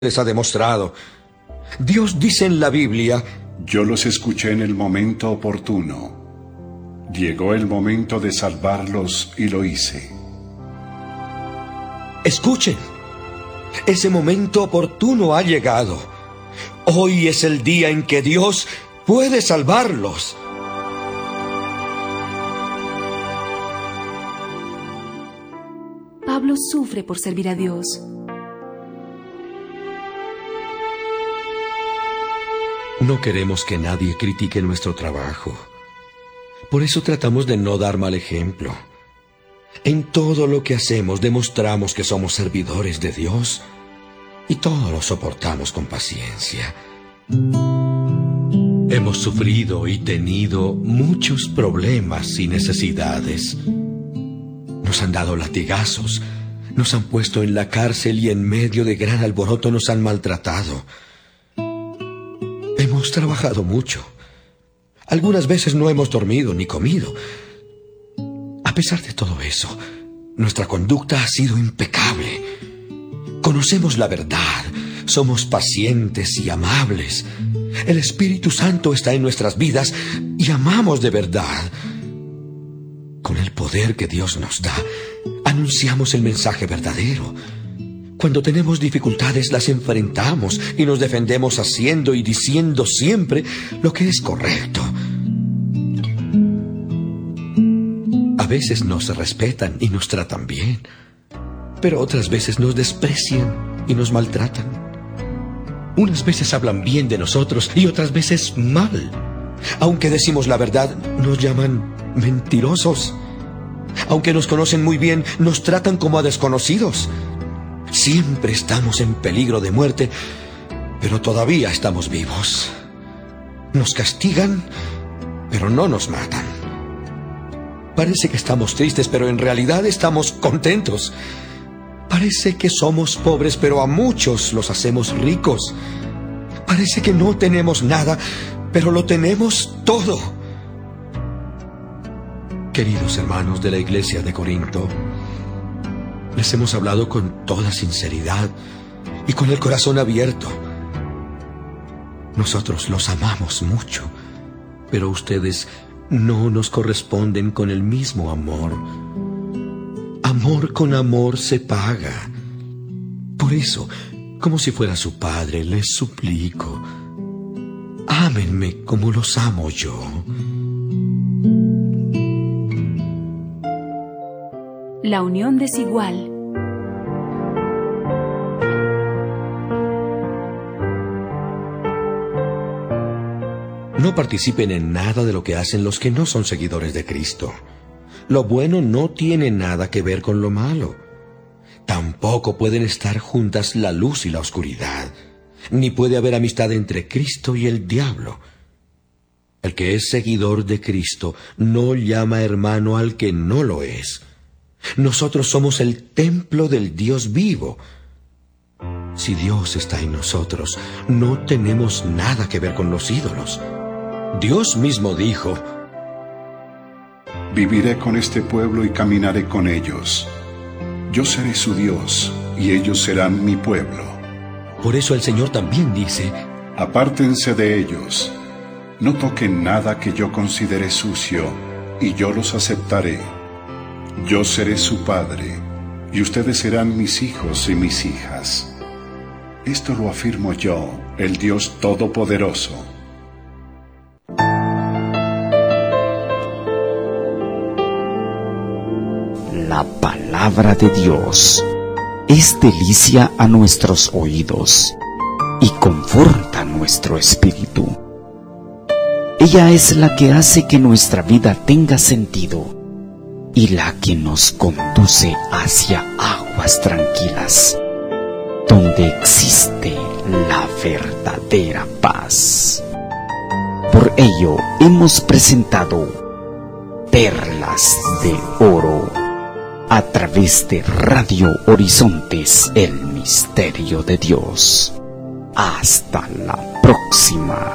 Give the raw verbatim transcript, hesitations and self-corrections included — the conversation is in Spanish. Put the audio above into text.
les ha demostrado. Dios dice en la Biblia: yo los escuché en el momento oportuno. Llegó el momento de salvarlos y lo hice. Escuchen, ese momento oportuno ha llegado. Hoy es el día en que Dios puede salvarlos. Pablo sufre por servir a Dios. No queremos que nadie critique nuestro trabajo. Por eso tratamos de no dar mal ejemplo. En todo lo que hacemos demostramos que somos servidores de Dios y todo lo soportamos con paciencia. Hemos sufrido y tenido muchos problemas y necesidades. Nos han dado latigazos, nos han puesto en la cárcel y en medio de gran alboroto nos han maltratado. Hemos trabajado mucho. Algunas veces no hemos dormido ni comido. A pesar de todo eso, nuestra conducta ha sido impecable. Conocemos la verdad, somos pacientes y amables. El Espíritu Santo está en nuestras vidas y amamos de verdad. Con el poder que Dios nos da, anunciamos el mensaje verdadero. Cuando tenemos dificultades, las enfrentamos y nos defendemos haciendo y diciendo siempre lo que es correcto. A veces nos respetan y nos tratan bien, pero otras veces nos desprecian y nos maltratan. Unas veces hablan bien de nosotros y otras veces mal. Aunque decimos la verdad, nos llaman mentirosos. Aunque nos conocen muy bien, nos tratan como a desconocidos. Siempre estamos en peligro de muerte, pero todavía estamos vivos. Nos castigan, pero no nos matan. Parece que estamos tristes, pero en realidad estamos contentos. Parece que somos pobres, pero a muchos los hacemos ricos. Parece que no tenemos nada, pero lo tenemos todo. Queridos hermanos de la iglesia de Corinto, les hemos hablado con toda sinceridad y con el corazón abierto. Nosotros los amamos mucho, pero ustedes no nos corresponden con el mismo amor. Amor con amor se paga. Por eso, como si fuera su padre, les suplico: ámenme como los amo yo. La unión desigual. No participen en nada de lo que hacen los que no son seguidores de Cristo. Lo bueno no tiene nada que ver con lo malo. Tampoco pueden estar juntas la luz y la oscuridad, ni puede haber amistad entre Cristo y el diablo. El que es seguidor de Cristo no llama hermano al que no lo es. Nosotros somos el templo del Dios vivo. Si Dios está en nosotros, no tenemos nada que ver con los ídolos. Dios mismo dijo: viviré con este pueblo y caminaré con ellos. Yo seré su Dios, y ellos serán mi pueblo. Por eso el Señor también dice: apártense de ellos, no toquen nada que yo considere sucio, y yo los aceptaré. Yo seré su padre, y ustedes serán mis hijos y mis hijas. Esto lo afirmo yo, el Dios Todopoderoso. La palabra de Dios es delicia a nuestros oídos y conforta nuestro espíritu. Ella es la que hace que nuestra vida tenga sentido y la que nos conduce hacia aguas tranquilas, donde existe la verdadera paz. Por ello hemos presentado Perlas de Oro a través de Radio Horizontes, el misterio de Dios. Hasta la próxima.